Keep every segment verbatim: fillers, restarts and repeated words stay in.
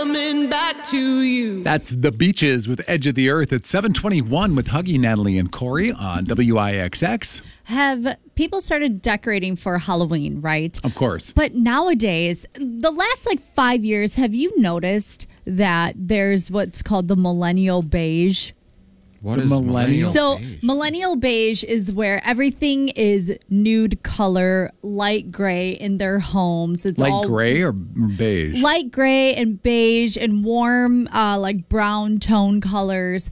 Coming back to you. That's The Beaches with Edge of the Earth at seven twenty-one with Huggy, Natalie, and Corey on W I X X. Have people started decorating for Halloween, right? Of course. But nowadays, the last like five years, have you noticed that there's what's called the millennial beige? What The is millennial millennial? So beige? millennial beige is where everything is nude color, light gray in their homes. It's Light all gray or beige? light gray and beige and warm, uh, like brown tone colors.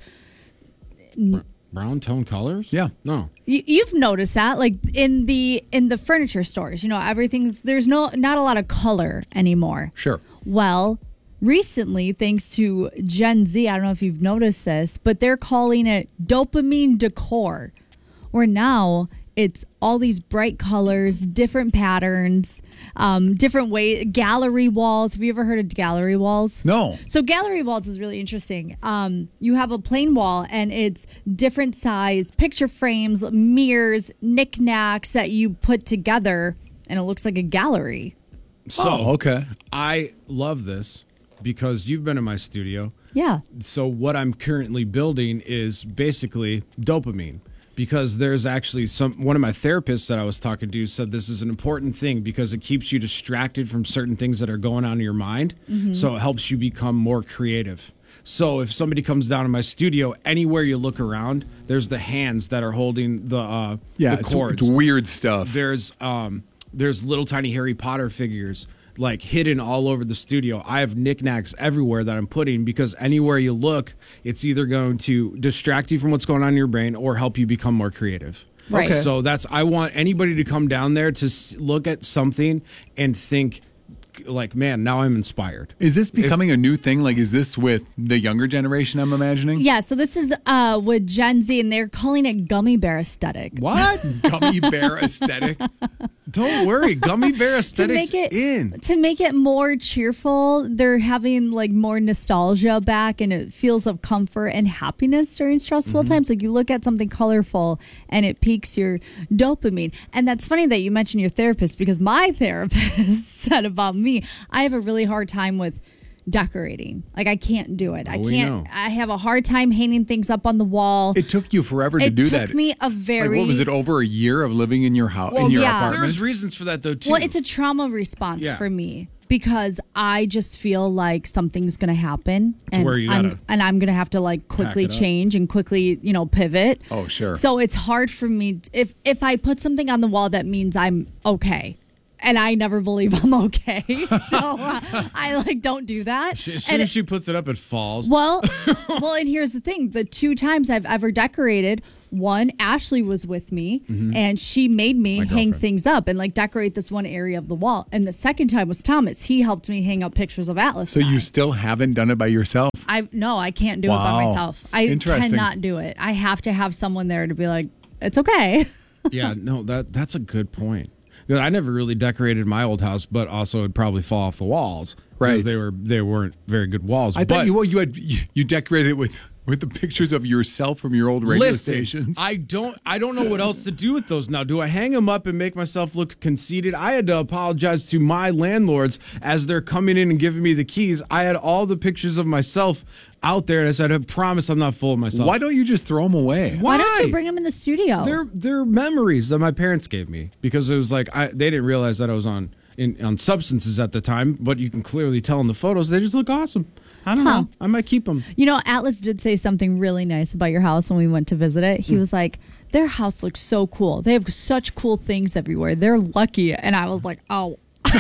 Brown tone colors? Yeah. No. You, you've noticed that, like in the in the furniture stores. You know, everything's there's no not a lot of color anymore. Sure. Well, recently, thanks to Gen Z, I don't know if you've noticed this, but they're calling it dopamine decor, where now it's all these bright colors, different patterns, um, different way gallery walls. Have you ever heard of gallery walls? No. So gallery walls is really interesting. Um, you have a plain wall and it's different size picture frames, mirrors, knickknacks that you put together, and it looks like a gallery. So, Oh, okay. I love this because you've been in my studio. Yeah. So what I'm currently building is basically dopamine, because there's actually some one of my therapists that I was talking to said this is an important thing because it keeps you distracted from certain things that are going on in your mind. Mm-hmm. So it helps you become more creative. So if somebody comes down in my studio, anywhere you look around, there's the hands that are holding the uh, Yeah, the it's, cords. it's weird stuff. There's um there's little tiny Harry Potter figures like hidden all over the studio. I have knickknacks everywhere that I'm putting because anywhere you look, it's either going to distract you from what's going on in your brain or help you become more creative. Right. Okay. So that's I want anybody to come down there to s- look at something and think like, man, now I'm inspired. Is this becoming a new thing? Like, is this with the younger generation, I'm imagining? Yeah, so this is uh, with Gen Z, and they're calling it gummy bear aesthetic. What? Gummy bear aesthetic. Don't worry, gummy bear aesthetics to make it in. to make it more cheerful, they're having like more nostalgia back, and it feels of comfort and happiness during stressful Mm-hmm. times. Like you look at something colorful and it piques your dopamine. And that's funny that you mentioned your therapist, because my therapist said about me, I have a really hard time with decorating. Like I can't do it. I Oh, we can't. know. I have a hard time hanging things up on the wall. It took you forever to It do took that. me a Like, very what was it, over a year of living in your house, in your yeah. apartment? There's reasons for that though too. Well, it's a trauma response Yeah. for me, because I just feel like something's going to happen, and where you I'm, gotta and I'm going to have to like quickly it up. change and quickly, you know, pivot. Oh, sure. So it's hard for me t- if if I put something on the wall that means I'm okay. And I never believe I'm okay, so uh, I like don't do that. as soon And as she puts it up, it falls. well, well, and here's the thing: the two times I've ever decorated, one Ashley was with me, and she made me My hang girlfriend. things up and like decorate this one area of the wall. And the second time was Thomas; he helped me hang up pictures of Atlas. So and I. you still haven't done it by yourself? I no, I can't do it by Wow. myself. I Interesting. cannot do it. I have to have someone there to be like, it's okay. Yeah, no, that that's a good point. Because I never really decorated my old house, but also it'd probably fall off the walls. Right. Because they were they weren't very good walls. I but thought you well, you had you, you decorated it with with the pictures of yourself from your old radio listen, stations. I don't I don't know what else to do with those now. Do I hang them up and make myself look conceited? I had to apologize to my landlords as they're coming in and giving me the keys. I had all the pictures of myself out there, and I said, I promise I'm not full of myself. Why don't you just throw them away? Why don't you bring them in the studio? They're they're memories that my parents gave me, because it was like I, they didn't realize that I was on in, on substances at the time, but you can clearly tell in the photos they just look awesome. I don't Huh. know. I might keep them. You know, Atlas did say something really nice about your house when we went to visit it. Hmm. He was like, their house looks so cool. They have such cool things everywhere. They're lucky. And I was like, oh.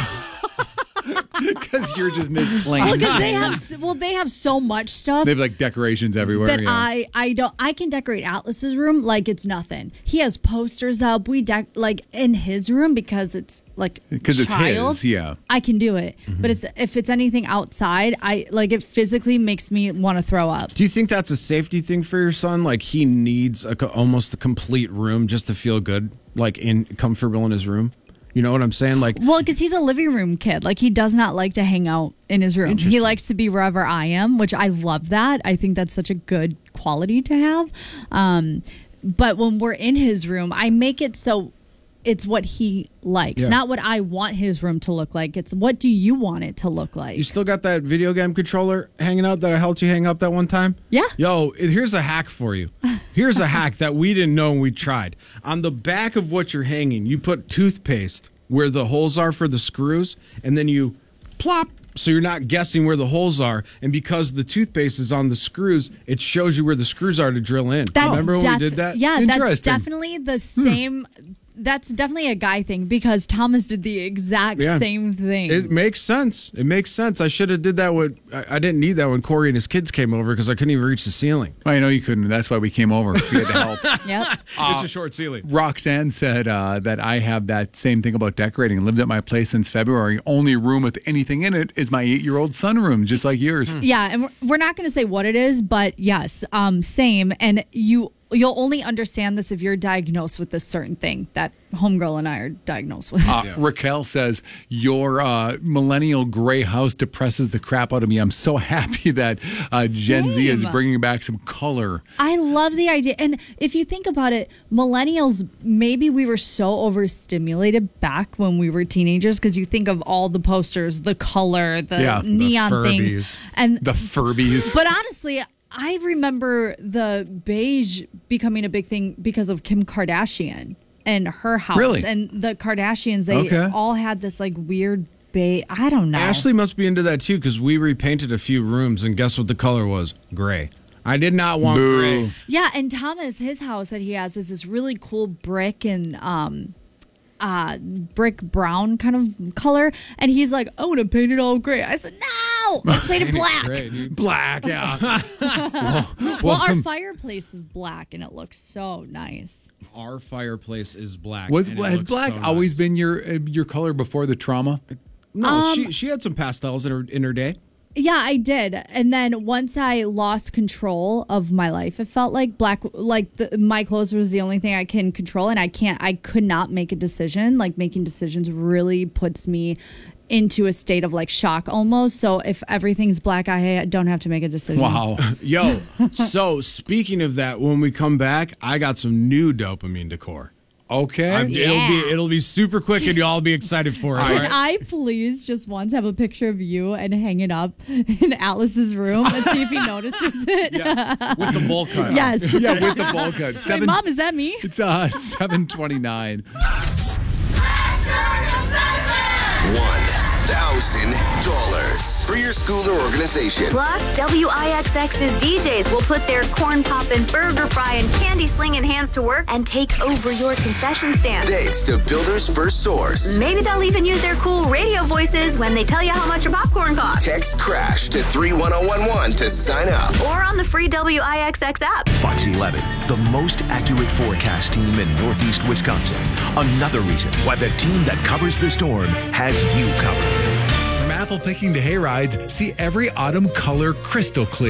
Because you're just misplaying. Well, because they have, well, they have so much stuff They have like decorations everywhere. that yeah. I, I don't, I can decorate Atlas's room like it's nothing. He has posters up. We dec like in his room because it's like 'Cause it's child, his, yeah. I can do it. Mm-hmm. But it's, if it's anything outside, I like it physically makes me want to throw up. Do you think that's a safety thing for your son? Like he needs a, co- almost a complete room just to feel good, like in comfortable in his room. You know what I'm saying? Like, Well, because he's a living room kid. Like, he does not like to hang out in his room. He Interesting. likes to be wherever I am, which I love that. I think that's such a good quality to have. Um, but when we're in his room, I make it so it's what he likes, Yeah. not what I want his room to look like. It's what do you want it to look like? You still got that video game controller hanging up that I helped you hang up that one time? Yeah. Yo, here's a hack for you. Here's a hack that we didn't know when we tried. On the back of what you're hanging, you put toothpaste where the holes are for the screws, and then you plop. So you're not guessing where the holes are. And because the toothpaste is on the screws, it shows you where the screws are to drill in. That's Remember when def- we did that? Yeah, that's Interesting. definitely the same. That's definitely a guy thing because Thomas did the exact Yeah. same thing. It makes sense. It makes sense. I should have did that when I, I didn't need that when Corey and his kids came over because I couldn't even reach the ceiling. I know you couldn't. That's why we came over. We had to help. Yep. it's a short ceiling. Roxanne said uh, that I have that same thing about decorating. Lived at my place since February. Only room with anything in it is my eight-year-old sunroom, just like yours. Yeah, and we're, we're not going to say what it is, but yes, um, same. And you you'll only understand this if you're diagnosed with this certain thing that Homegirl and I are diagnosed with. Uh, Raquel says, your uh, millennial gray house depresses the crap out of me. I'm so happy that uh, Gen Z is Same. bringing back some color. I love the idea. And if you think about it, millennials, maybe we were so overstimulated back when we were teenagers because you think of all the posters, the color, the Yeah, the neon Furbies. things. And The Furbies. But honestly, I remember the beige becoming a big thing because of Kim Kardashian and her house. Really? And the Kardashians, they Okay. all had this like weird beige. I don't know. Ashley must be into that too because we repainted a few rooms and guess what the color was? Gray. I did not want Boo. gray. Yeah, and Thomas, his house that he has is this really cool brick and um uh brick brown kind of color. And he's like, I want to paint it all gray. I said, no, let's paint it black. Gray, dude. Black, yeah. Well, our fireplace is black and it looks so nice. Our fireplace is black. Was and it has looks black so always nice. been your uh, your color before the trauma? No, Um, she she had some pastels in her in her day. Yeah, I did. And then once I lost control of my life, it felt like black, like the, my clothes was the only thing I can control. And I can't, I could not make a decision. Like making decisions really puts me into a state of like shock almost. So if everything's black, I don't have to make a decision. Wow. Yo, so speaking of that, when we come back, I got some new dopamine decor. Okay. I'm- It'll Yeah. be it'll be super quick and you'll all be excited for it. all Can right? I please just once have a picture of you and hang it up in Alice's room and see if he notices it? Yes, with the bowl cut. Yes. Yeah, with the bowl cut. Wait, Seven. Mom, is that me? It's uh seven twenty nine. One thousand dollars for your school or organization. Plus, W I X X's D Js will put their corn poppin', burger frying, candy slinging hands to work and take over your concession stand. Thanks to Builder's First Source. Maybe they'll even use their cool radio voices when they tell you how much your popcorn costs. Text CRASH to three one zero one one to sign up. Or on the free W I X X app. Fox eleven, the most accurate forecast team in Northeast Wisconsin. Another reason why the team that covers the storm has you covered. From apple picking to hay rides, see every autumn color crystal clear.